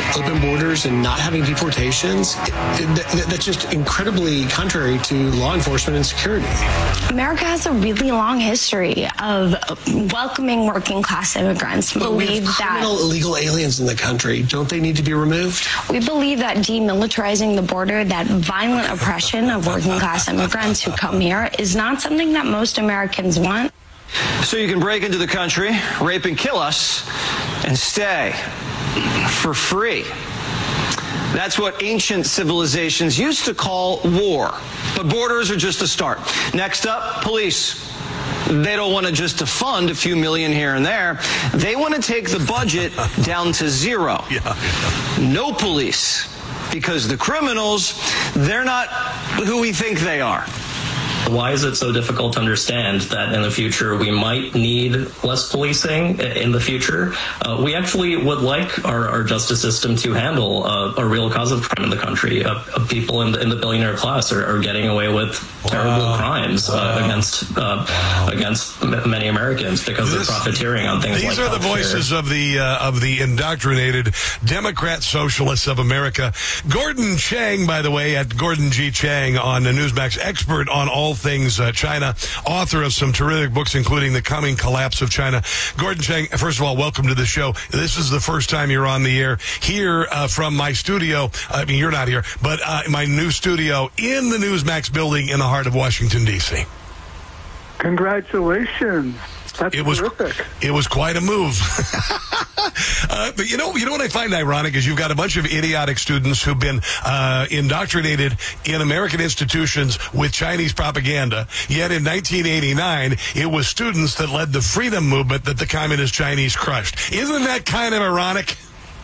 open borders and not having deportations, that's just incredibly contrary to law enforcement and security. America has a really long history of welcoming working-class immigrants. But we have criminal illegal aliens in the country. Don't they need to be removed? We believe that demilitarizing the border, that violent oppression of working-class immigrants who come here, is not something that most Americans want. So you can break into the country, rape and kill us, and stay for free. That's what ancient civilizations used to call war. But borders are just a start. Next up, police. They don't want to just defund a few million here and there. They want to take the budget down to zero. No police. Because the criminals, they're not who we think they are. Why is it so difficult to understand that in the future we might need less policing in the future? We actually would like our justice system to handle a real cause of crime in the country. People in the billionaire class are getting away with terrible crimes against many Americans because they're profiteering on things like these are the voices of the indoctrinated Democrat Socialists of America. Gordon Chang, by the way, at Gordon G. Chang on the Newsmax, expert on all things China, author of some terrific books, including The Coming Collapse of China. Gordon Chang, first of all, welcome to the show. This is the first time you're on the air here from my studio. I mean, you're not here, but my new studio in the Newsmax building in the heart of Washington, D.C. Congratulations. That's terrific. It was quite a move. But you know what I find ironic is you've got a bunch of idiotic students who've been indoctrinated in American institutions with Chinese propaganda. Yet in 1989, it was students that led the freedom movement that the communist Chinese crushed. Isn't that kind of ironic?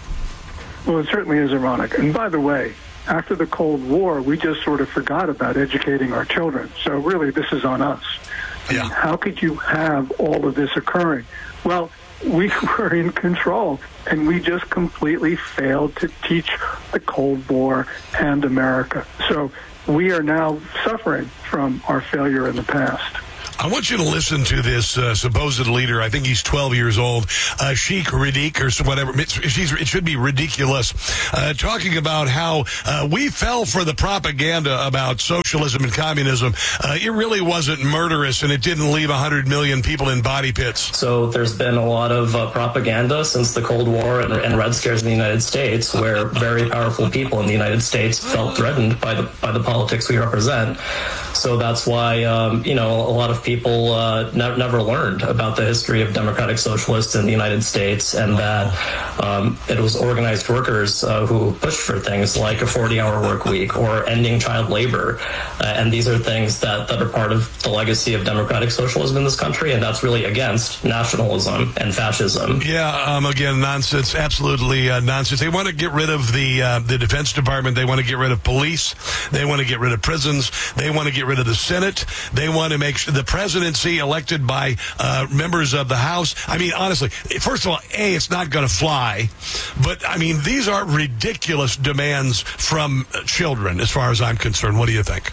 Well, it certainly is ironic. And by the way, after the Cold War, we just sort of forgot about educating our children. So really, this is on us. Yeah. How could you have all of this occurring? Well, we were in control, and we just completely failed to teach the Cold War and America. So we are now suffering from our failure in the past. I want you to listen to this supposed leader. I think he's 12 years old, Sheikh Radiq or whatever. It should be ridiculous. Talking about how we fell for the propaganda about socialism and communism. It really wasn't murderous, and it didn't leave 100 million people in body pits. So there's been a lot of propaganda since the Cold War and Red Scares in the United States, where very powerful people in the United States felt threatened by the politics we represent. So that's why, a lot of people never learned about the history of democratic socialists in the United States, and that it was organized workers who pushed for things like a 40-hour work week or ending child labor. And these are things that are part of the legacy of democratic socialism in this country, and that's really against nationalism and fascism. Yeah, again, nonsense, absolutely nonsense. They want to get rid of the Defense Department. They want to get rid of police. They want to get rid of prisons. They want to get rid of the Senate. They want to make sure the presidency elected by members of the House. I mean, honestly, first of all, it's not going to fly. But, I mean, these are ridiculous demands from children, as far as I'm concerned. What do you think?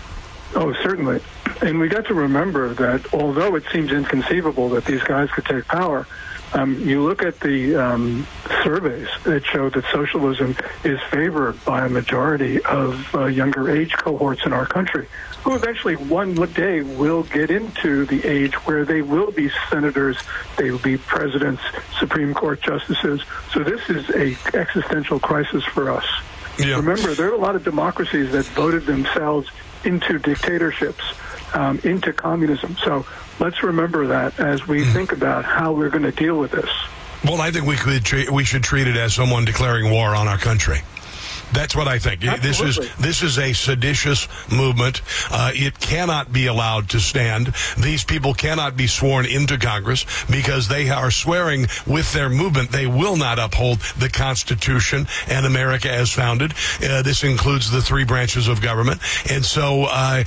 Oh, certainly. And we got to remember that although it seems inconceivable that these guys could take power, you look at the surveys that show that socialism is favored by a majority of younger age cohorts in our country, who eventually one day will get into the age where they will be senators, they will be presidents, Supreme Court justices. So this is an existential crisis for us. Yeah. Remember, there are a lot of democracies that voted themselves into dictatorships, into communism. So let's remember that as we think about how we're going to deal with this. Well, I think we should treat it as someone declaring war on our country. That's what I think. Absolutely. This is a seditious movement. It cannot be allowed to stand. These people cannot be sworn into Congress because they are swearing with their movement they will not uphold the Constitution and America as founded. This includes the three branches of government. And so I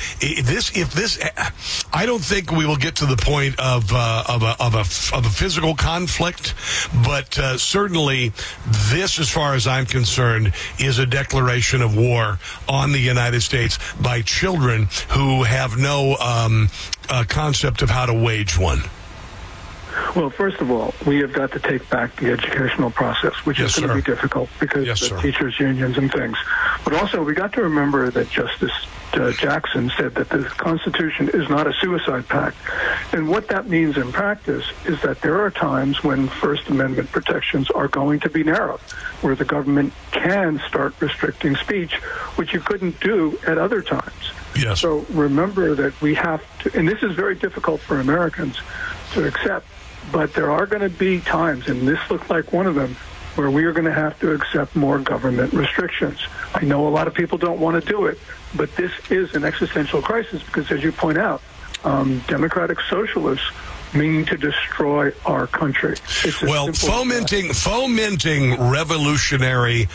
don't think we will get to the point of a physical conflict, but certainly this, as far as I'm concerned, is a declaration of war on the United States by children who have no concept of how to wage one. Well, first of all, we have got to take back the educational process, which is going to be difficult because of the teachers' unions and things. But also, we got to remember that Justice Jackson said that the Constitution is not a suicide pact. And what that means in practice is that there are times when First Amendment protections are going to be narrowed, where the government can start restricting speech, which you couldn't do at other times. Yes. So remember that we have to, and this is very difficult for Americans to accept, but there are going to be times, and this looks like one of them, where we are going to have to accept more government restrictions. I know a lot of people don't want to do it, but this is an existential crisis because, as you point out, democratic socialists mean to destroy our country. Well, fomenting revolutionary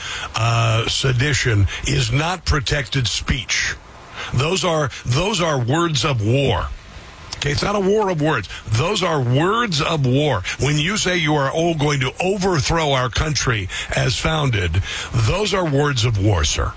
sedition is not protected speech. Those are words of war. Okay, it's not a war of words. Those are words of war. When you say you are going to overthrow our country as founded, those are words of war, sir.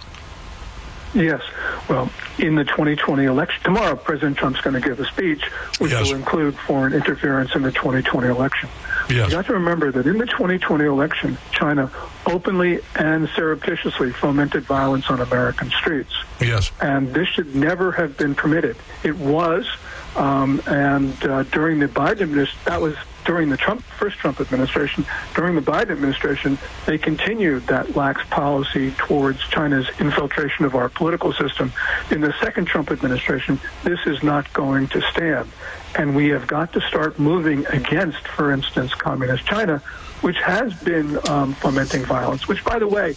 Yes. Well, in the 2020 election, tomorrow President Trump's going to give a speech which will include foreign interference in the 2020 election. Yes. You have to remember that in the 2020 election, China openly and surreptitiously fomented violence on American streets. Yes. And this should never have been permitted. It was, during the Biden administration, that was during the first Trump administration. During the Biden administration, they continued that lax policy towards China's infiltration of our political system. In the second Trump administration, this is not going to stand. And we have got to start moving against, for instance, communist China, which has been fomenting violence, which, by the way,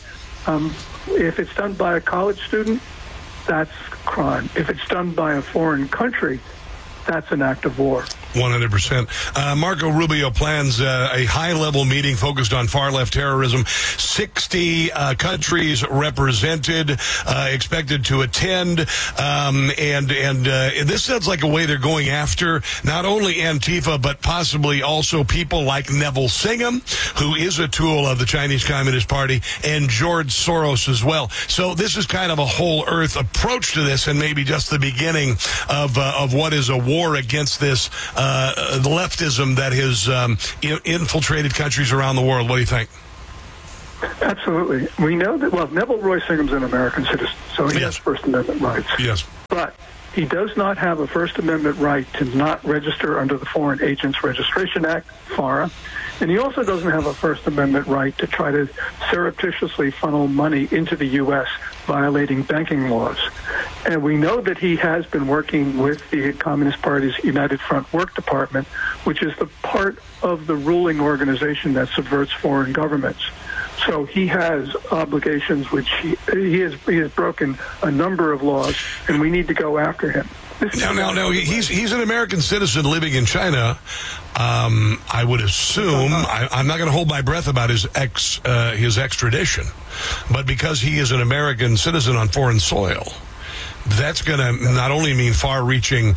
if it's done by a college student, that's crime. If it's done by a foreign country, that's an act of war. 100%. Marco Rubio plans a high-level meeting focused on far-left terrorism. 60 countries represented, expected to attend. And this sounds like a way they're going after not only Antifa, but possibly also people like Neville Singham, who is a tool of the Chinese Communist Party, and George Soros as well. So this is kind of a whole earth approach to this, and maybe just the beginning of what is a war against this the leftism that has infiltrated countries around the world. What do you think? Absolutely. We know that, well, Neville Roy Singham's an American citizen, so he has First Amendment rights. Yes. But he does not have a First Amendment right to not register under the Foreign Agents Registration Act, FARA. And he also doesn't have a First Amendment right to try to surreptitiously funnel money into the U.S., violating banking laws. And we know that he has been working with the Communist Party's United Front Work Department, which is the part of the ruling organization that subverts foreign governments. So he has obligations which he has broken a number of laws, and we need to go after him. No. He's an American citizen living in China. I would assume I'm not going to hold my breath about his extradition, but because he is an American citizen on foreign soil, that's going to not only mean far-reaching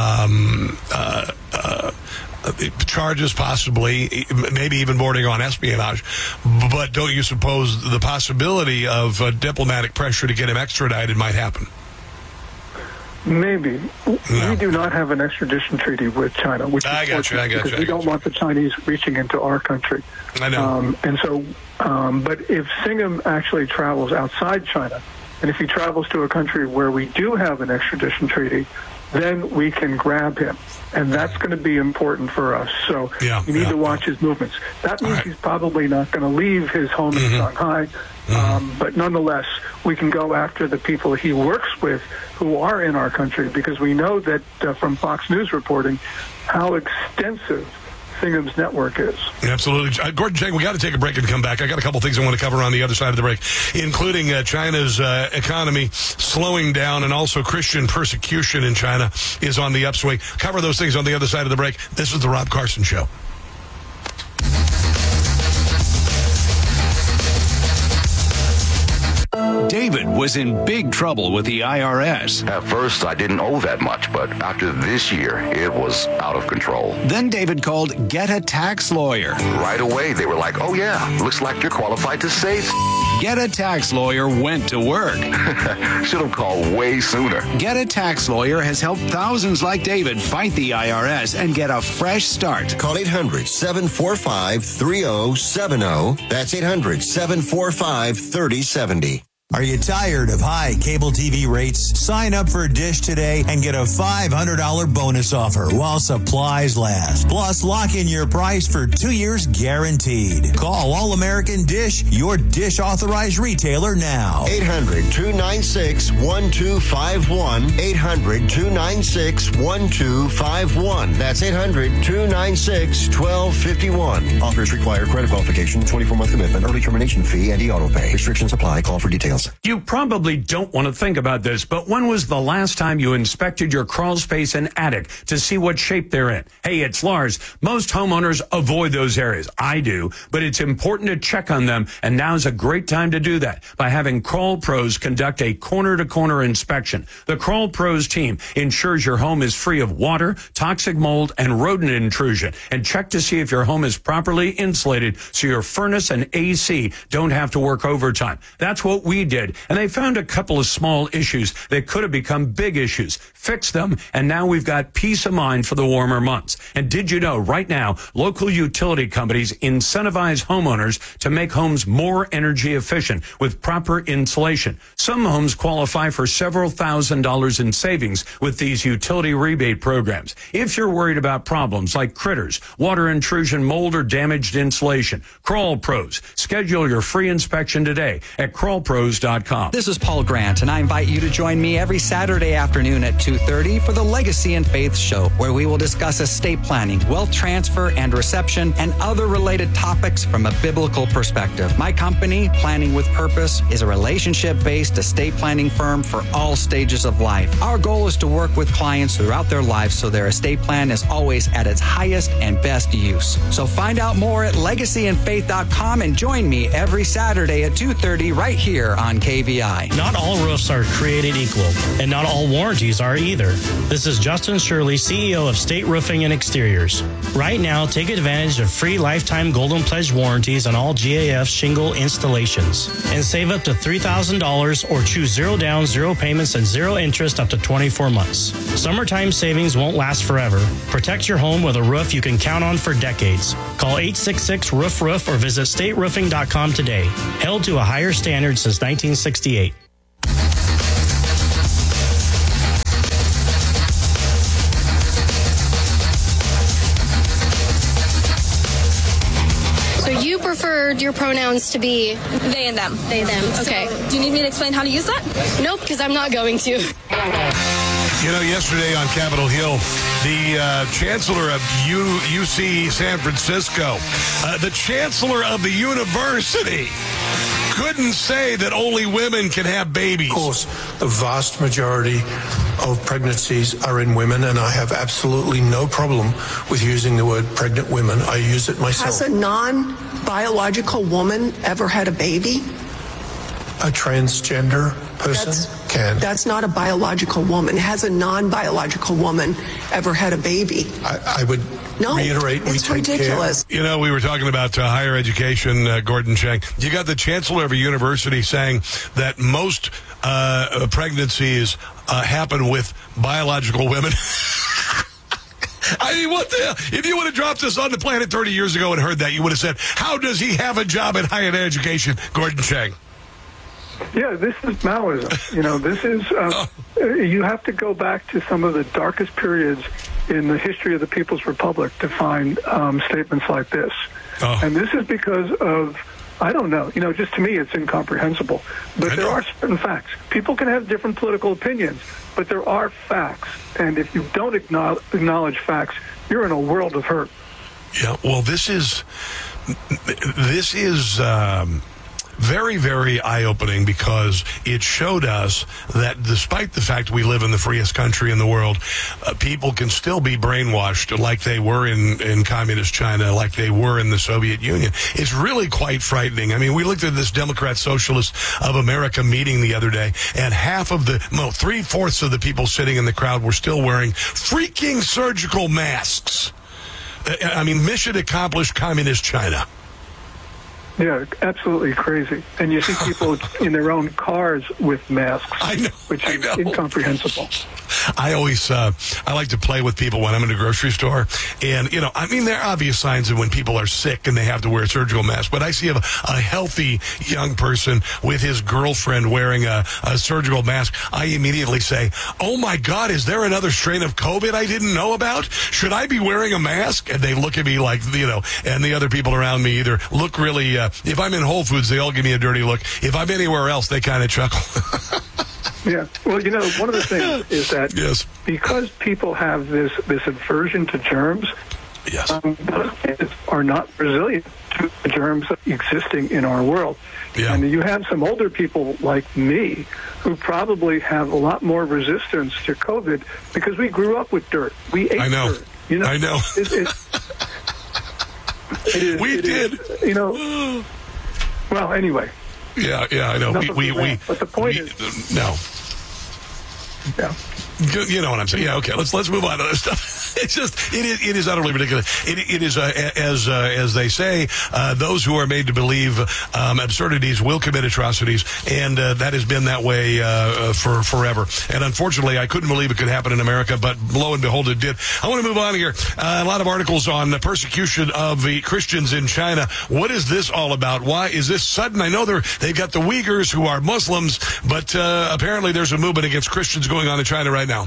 charges, possibly, maybe even bordering on espionage. But don't you suppose the possibility of diplomatic pressure to get him extradited might happen? Maybe. No. We do not have an extradition treaty with China, which is fortunate because we don't want the Chinese reaching into our country. I know. But if Singham actually travels outside China, and if he travels to a country where we do have an extradition treaty, then we can grab him. And that's going to be important for us. So you need to watch his movements. That means he's probably not going to leave his home in Shanghai. But nonetheless, we can go after the people he works with who are in our country, because we know that from Fox News reporting how extensive Singham's network is. Absolutely. Gordon Chang, we got to take a break and come back. I got a couple things I want to cover on the other side of the break, including China's economy slowing down, and also Christian persecution in China is on the upswing. Cover those things on the other side of the break. This is the Rob Carson Show. David was in big trouble with the IRS. At first, I didn't owe that much, but after this year, it was out of control. Then David called Get a Tax Lawyer. Right away, they were like, oh yeah, looks like you're qualified to save. Get a Tax Lawyer went to work. Should have called way sooner. Get a Tax Lawyer has helped thousands like David fight the IRS and get a fresh start. Call 800-745-3070. That's 800-745-3070. Are you tired of high cable TV rates? Sign up for Dish today and get a $500 bonus offer while supplies last. Plus, lock in your price for 2 years guaranteed. Call All American Dish, your Dish authorized retailer now. 800-296-1251. 800-296-1251. That's 800-296-1251. Offers require credit qualification, 24-month commitment, early termination fee, and e-auto pay. Restrictions apply. Call for details. You probably don't want to think about this, but when was the last time you inspected your crawl space and attic to see what shape they're in? Hey, it's Lars. Most homeowners avoid those areas. I do, but it's important to check on them, and now's a great time to do that by having Crawl Pros conduct a corner-to-corner inspection. The Crawl Pros team ensures your home is free of water, toxic mold, and rodent intrusion, and check to see if your home is properly insulated so your furnace and AC don't have to work overtime. That's what we did, and they found a couple of small issues that could have become big issues. Fixed them, and now we've got peace of mind for the warmer months. And did you know right now, local utility companies incentivize homeowners to make homes more energy efficient with proper insulation. Some homes qualify for several $1,000s in savings with these utility rebate programs. If you're worried about problems like critters, water intrusion, mold, or damaged insulation, Crawl Pros. Schedule your free inspection today at crawlpros.com. This is Paul Grant, and I invite you to join me every Saturday afternoon at 2:30 for the Legacy and Faith Show, where we will discuss estate planning, wealth transfer and reception, and other related topics from a biblical perspective. My company, Planning with Purpose, is a relationship-based estate planning firm for all stages of life. Our goal is to work with clients throughout their lives so their estate plan is always at its highest and best use. So find out more at legacyandfaith.com and join me every Saturday at 2:30 right here on KVI. Not all roofs are created equal, and not all warranties are either. This is Justin Shirley, CEO of State Roofing and Exteriors. Right now, take advantage of free lifetime Golden Pledge warranties on all GAF shingle installations and save up to $3,000 or choose 0 down, 0 payments, and 0 interest up to 24 months. Summertime savings won't last forever. Protect your home with a roof you can count on for decades. Call 866-ROOF-ROOF or visit stateroofing.com today. Held to a higher standard since 1968. So you preferred your pronouns to be they and them. They, them. Okay. So, do you need me to explain how to use that? Nope, because I'm not going to. You know, yesterday on Capitol Hill, the chancellor of UC San Francisco, the chancellor of the university, couldn't say that only women can have babies. Of course, the vast majority of pregnancies are in women, and I have absolutely no problem with using the word pregnant women. I use it myself. Has a non-biological woman ever had a baby? A transgender person can. That's not a biological woman. Has a non-biological woman ever had a baby? I would reiterate, it's ridiculous. You know, we were talking about higher education, Gordon Chang. You got the chancellor of a university saying that most pregnancies happen with biological women. I mean, what the hell? If you would have dropped this on the planet 30 years ago and heard that, you would have said, how does he have a job in higher education, Gordon Chang? Yeah, this is Maoism. You know, this is, you have to go back to some of the darkest periods in the history of the People's Republic to find statements like this. And this is because of, I don't know, you know, just to me it's incomprehensible. But there are certain facts. People can have different political opinions, but there are facts. And if you don't acknowledge facts, you're in a world of hurt. Yeah, well, this is very, very eye-opening because it showed us that despite the fact we live in the freest country in the world, people can still be brainwashed like they were in communist China, like they were in the Soviet Union. It's really quite frightening. I mean, we looked at this Democrat Socialist of America meeting the other day, and three-fourths of the people sitting in the crowd were still wearing freaking surgical masks. I mean, mission accomplished communist China. Yeah, absolutely crazy. And you see people in their own cars with masks, which is incomprehensible. I always, I like to play with people when I'm in a grocery store. And, there are obvious signs of when people are sick and they have to wear a surgical mask. But I see a healthy young person with his girlfriend wearing a surgical mask. I immediately say, oh, my God, is there another strain of COVID I didn't know about? Should I be wearing a mask? And they look at me like, and the other people around me either look really, if I'm in Whole Foods, they all give me a dirty look. If I'm anywhere else, they kind of chuckle. Yeah. Well, one of the things is that because people have this aversion to germs, those kids are not resilient to the germs existing in our world. Yeah. And you have some older people like me who probably have a lot more resistance to COVID because we grew up with dirt. We ate dirt. I know. We did. Well, anyway. Yeah, I know. But the point is, no. Yeah. You know what I'm saying? Yeah. Okay. Let's move on to this stuff. It's just it is utterly ridiculous. It is as they say, those who are made to believe absurdities will commit atrocities, and that has been that way for forever. And unfortunately, I couldn't believe it could happen in America, but lo and behold, it did. I want to move on here. A lot of articles on the persecution of the Christians in China. What is this all about? Why is this sudden? I know they've got the Uyghurs who are Muslims, but apparently there's a movement against Christians going on in China right now.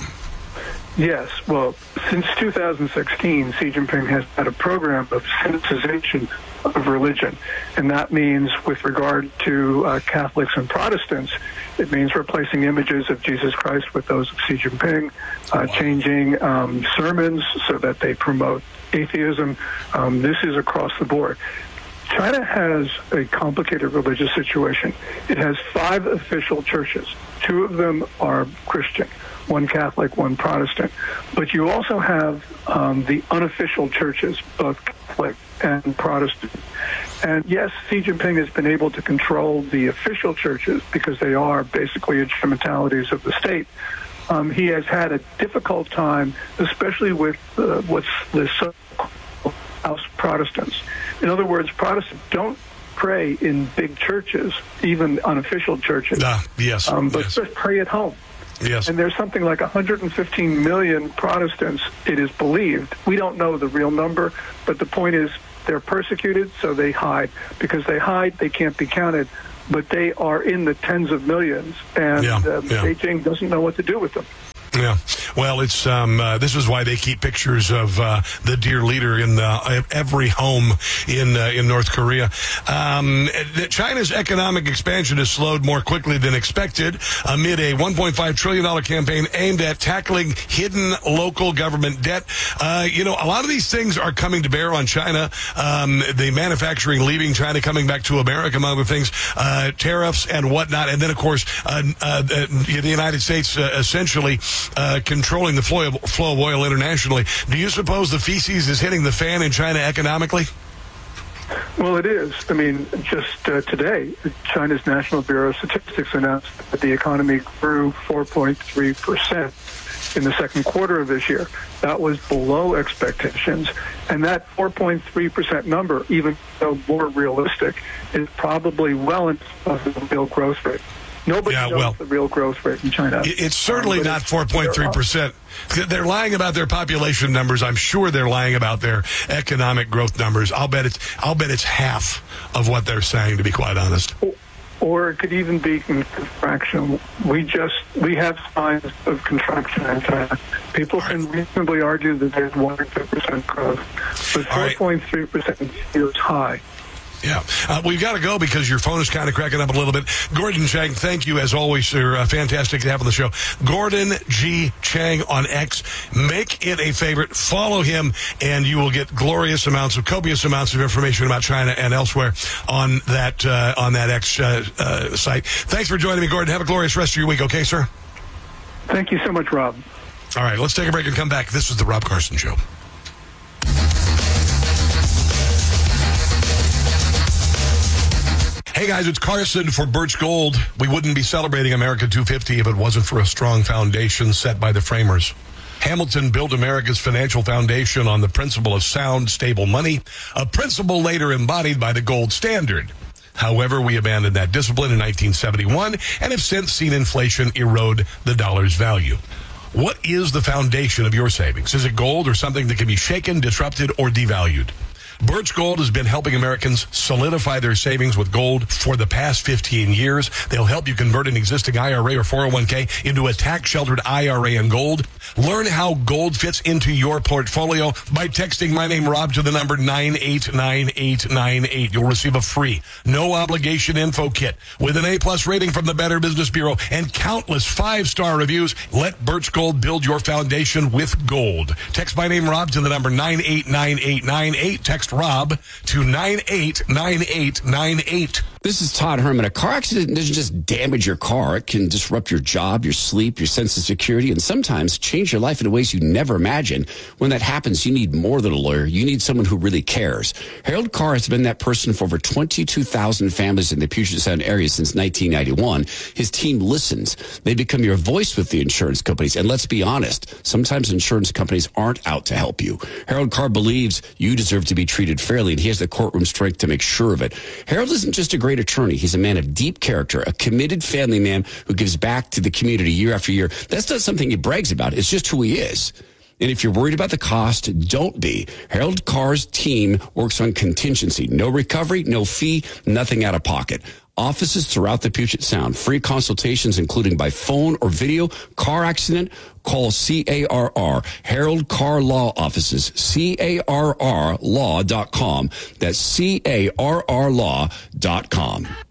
Yes. Well, since 2016, Xi Jinping has had a program of Sinicization of religion. And that means with regard to Catholics and Protestants, it means replacing images of Jesus Christ with those of Xi Jinping, changing sermons so that they promote atheism. This is across the board. China has a complicated religious situation. It has 5 official churches. 2 of them are Christian, 1 Catholic, 1 Protestant. But you also have the unofficial churches, both Catholic and Protestant. And yes, Xi Jinping has been able to control the official churches because they are basically instrumentalities of the state. He has had a difficult time, especially with what's the so-called House Protestants. In other words, Protestants don't pray in big churches, even unofficial churches. But just pray at home. Yes. And there's something like 115 million Protestants, it is believed. We don't know the real number, but the point is they're persecuted, so they hide. Because they hide, they can't be counted. But they are in the tens of millions, and Beijing doesn't know what to do with them. Yeah, well, it's this is why they keep pictures of the dear leader in every home in North Korea. China's economic expansion has slowed more quickly than expected amid a $1.5 trillion campaign aimed at tackling hidden local government debt. A lot of these things are coming to bear on China. The manufacturing leaving China, coming back to America, among other things, tariffs and whatnot, and then of course the United States essentially controlling the flow of oil internationally. Do you suppose the feces is hitting the fan in China economically? Well, it is. I mean, just today, China's National Bureau of Statistics announced that the economy grew 4.3% in the second quarter of this year. That was below expectations. And that 4.3% number, even though more realistic, is probably well into the real growth rate. Nobody knows the real growth rate in China. It's certainly not 4.3%. They're lying about their population numbers. I'm sure they're lying about their economic growth numbers. I'll bet it's half of what they're saying, to be quite honest. Or it could even be contraction. We have signs of contraction in China. People can reasonably argue that there's 1 or 2% growth, but 4.3% feels high. Yeah. We've got to go because your phone is kind of cracking up a little bit. Gordon Chang, thank you as always, sir. Fantastic to have on the show. Gordon G. Chang on X. Make it a favorite. Follow him, and you will get copious amounts of information about China and elsewhere on that X site. Thanks for joining me, Gordon. Have a glorious rest of your week, okay, sir? Thank you so much, Rob. All right, let's take a break and come back. This is The Rob Carson Show. Hey guys, it's Carson for Birch Gold. We wouldn't be celebrating America 250 if it wasn't for a strong foundation set by the framers. Hamilton built America's financial foundation on the principle of sound, stable money, a principle later embodied by the gold standard. However, we abandoned that discipline in 1971 and have since seen inflation erode the dollar's value. What is the foundation of your savings? Is it gold or something that can be shaken, disrupted, or devalued? Birch Gold has been helping Americans solidify their savings with gold for the past 15 years. They'll help you convert an existing IRA or 401k into a tax-sheltered IRA in gold. Learn how gold fits into your portfolio by texting my name, Rob, to the number 989898. You'll receive a free, no-obligation info kit with an A-plus rating from the Better Business Bureau and countless 5-star reviews. Let Birch Gold build your foundation with gold. Text my name, Rob, to the number 989898. Text Rob to 989898. This is Todd Herman. A car accident doesn't just damage your car. It can disrupt your job, your sleep, your sense of security, and sometimes change your life in ways you never imagined. When that happens, you need more than a lawyer. You need someone who really cares. Harold Carr has been that person for over 22,000 families in the Puget Sound area since 1991. His team listens. They become your voice with the insurance companies. And let's be honest, sometimes insurance companies aren't out to help you. Harold Carr believes you deserve to be treated fairly, and he has the courtroom strength to make sure of it. Harold isn't just a great attorney. He's a man of deep character, a committed family man who gives back to the community year after year. That's not something he brags about. It's just who he is. And if you're worried about the cost, don't be. Harold Carr's team works on contingency. No recovery, no fee, nothing out of pocket. Offices throughout the Puget Sound. Free consultations, including by phone or video. Car accident, call CARR. Harold Carr Law Offices, CARRlaw.com. That's CARRlaw.com.